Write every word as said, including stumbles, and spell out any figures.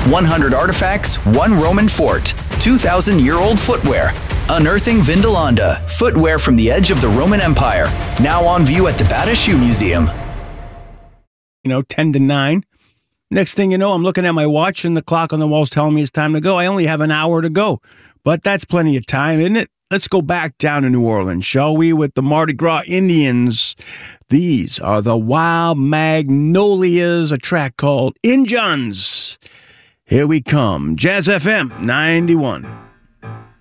one hundred artifacts, one Roman fort, two thousand year old footwear. Unearthing Vindolanda, footwear from the edge of the Roman Empire. Now on view at the Bata Shoe Museum. You know, ten to nine. Next thing you know, I'm looking at my watch and the clock on the wall's telling me it's time to go. I only have an hour to go, but that's plenty of time, isn't it? Let's go back down to New Orleans, shall we, with the Mardi Gras Indians. These are the Wild Magnolias, a track called Injuns. Here we come. Jazz F M ninety-one.